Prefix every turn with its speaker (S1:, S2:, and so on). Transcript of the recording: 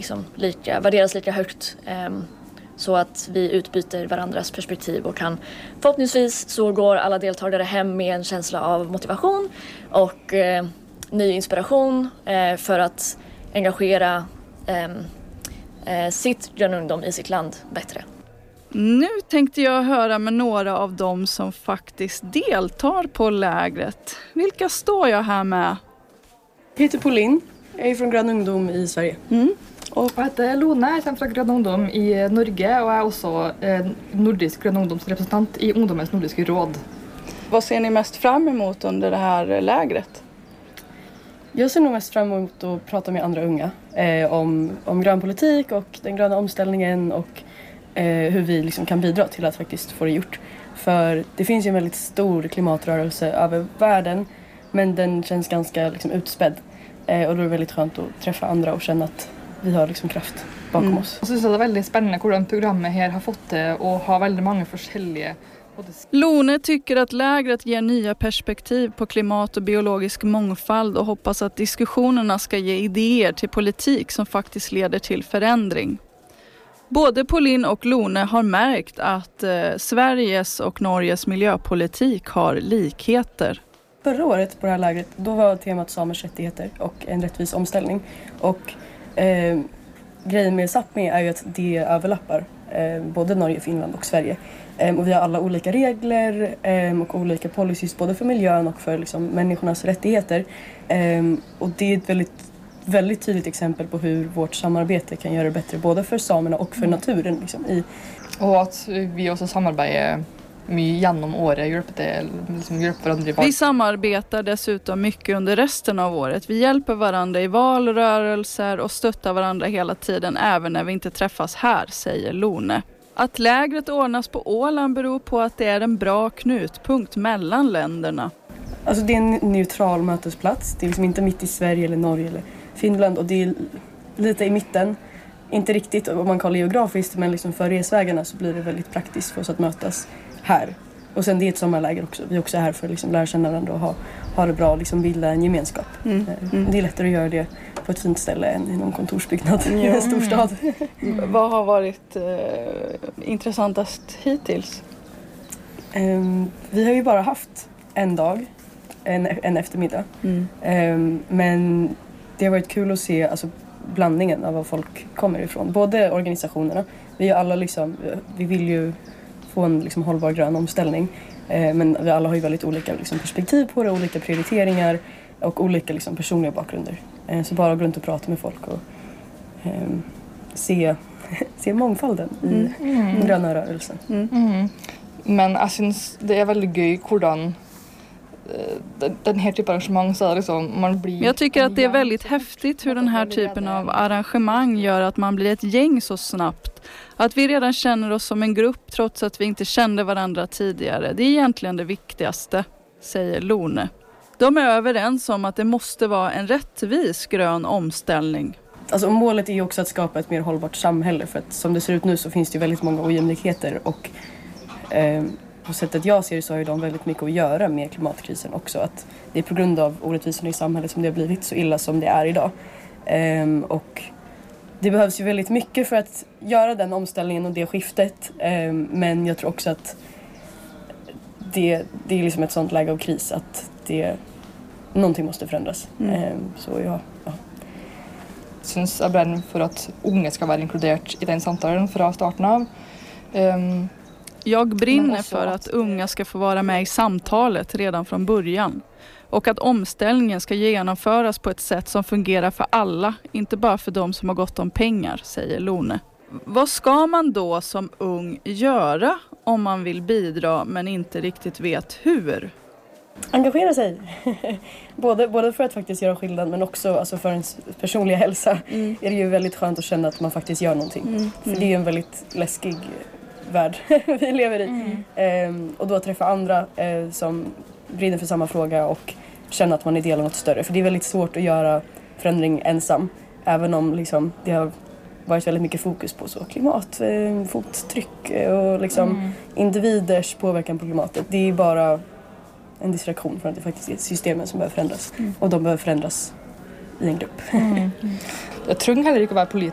S1: liksom värderas lika högt. Så att vi utbyter varandras perspektiv och kan förhoppningsvis så går alla deltagare hem med en känsla av motivation och ny inspiration för att engagera sitt grön ungdom i sitt land bättre.
S2: Nu tänkte jag höra med några av dem som faktiskt deltar på lägret. Vilka står jag här med?
S3: Jag heter Pauline, jag är från Grön ungdom i Sverige.
S4: Och jag heter Lone, jag kommer från Grön ungdom i Norge och jag är också nordisk grön ungdomsrepresentant i Ungdomens nordiska råd.
S2: Vad ser ni mest fram emot under det här lägret?
S3: Jag ser nog mest fram emot att prata med andra unga om grön politik och den gröna omställningen och hur vi liksom kan bidra till att faktiskt få det gjort. För det finns ju en väldigt stor klimatrörelse över världen, men den känns ganska liksom utspädd. Och då är det väldigt skönt att träffa andra och känna att vi har liksom kraft bakom oss.
S4: Jag syns att det är väldigt spännande hur programmet här har fått det och har väldigt många olika.
S2: Lone tycker att lägret ger nya perspektiv på klimat och biologisk mångfald och hoppas att diskussionerna ska ge idéer till politik som faktiskt leder till förändring. Både Pauline och Lone har märkt att Sveriges och Norges miljöpolitik har likheter.
S3: Förra året på det här lägret, då var temat samers rättigheter och en rättvis omställning. Och grejen med Sápmi är ju att det överlappar både Norge, Finland och Sverige. Och vi har alla olika regler och olika policies både för miljön och för liksom, människornas rättigheter. Och det är ett väldigt tydligt exempel på hur vårt samarbete kan göra det bättre både för samerna och för naturen. Liksom,
S4: Och att vi också samarbetar mycket genom året, hjälper varandra.
S2: Vi samarbetar dessutom mycket under resten av året. Vi hjälper varandra i valrörelser och stöttar varandra hela tiden även när vi inte träffas här, säger Lone. Att lägret ordnas på Åland beror på att det är en bra knutpunkt mellan länderna.
S3: Alltså det är en neutral mötesplats. Det är liksom inte mitt i Sverige eller Norge eller Finland och det är lite i mitten. Inte riktigt om man kollar geografiskt, men liksom för resvägarna så blir det väldigt praktiskt för oss att mötas här. Och sen det är ett sommarläger också. Vi är också här för att liksom lära känna varandra och ha det bra och liksom bilda en gemenskap. Det är lättare att göra det på ett fint ställe än i någon kontorsbyggnad i en storstad.
S2: Vad har varit intressantast hittills?
S3: Vi har ju bara haft en dag, en eftermiddag. Men det har varit kul att se alltså, blandningen av var folk kommer ifrån. Både organisationerna, vi vill ju få en liksom, hållbar grön omställning. Men vi alla har ju väldigt olika liksom, perspektiv på det, olika prioriteringar och olika liksom, personliga bakgrunder. Så bara gå runt och prata med folk och se mångfalden i den gröna rörelsen.
S4: Men jag syns det är väldigt gøy hvordan den här typen av arrangemang så liksom man blir.
S2: Jag tycker att det är väldigt häftigt hur den här typen av arrangemang gör att man blir ett gäng så snabbt. Att vi redan känner oss som en grupp trots att vi inte kände varandra tidigare. Det är egentligen det viktigaste, säger Lone. De är överens om att det måste vara en rättvis grön omställning.
S3: Alltså målet är ju också att skapa ett mer hållbart samhälle, för att som det ser ut nu så finns det ju väldigt många ojämlikheter och på sättet jag ser det så har ju de väldigt mycket att göra med klimatkrisen också. Att det är på grund av orättvisorna i samhället som det har blivit så illa som det är idag. Och det behövs ju väldigt mycket för att göra den omställningen och det skiftet. Men jag tror också att det är liksom ett sånt läge av kris att någonting måste förändras. Så ja.
S4: Syns jag brenner för att unga ska vara inkluderat i den samtalen från starten av.
S2: Jag brinner för att unga ska få vara med i samtalet redan från början. Och att omställningen ska genomföras på ett sätt som fungerar för alla, inte bara för de som har gott om pengar, säger Lone. Vad ska man då som ung göra om man vill bidra men inte riktigt vet hur?
S3: Engagera sig. både för att faktiskt göra skillnad men också alltså för ens personliga hälsa är det ju väldigt skönt att känna att man faktiskt gör någonting. För det är ju en väldigt läskig värld vi lever i. Och då träffa andra som brinner för samma fråga och känna att man är del av något större. För det är väldigt svårt att göra förändring ensam. Även om liksom, det har varit väldigt mycket fokus på så klimatfottryck och liksom individers påverkan på klimatet. Det är bara en distraktion för att det faktiskt är systemen som behöver förändras. Och de behöver förändras i en grupp.
S4: Jag tror heller inte att vara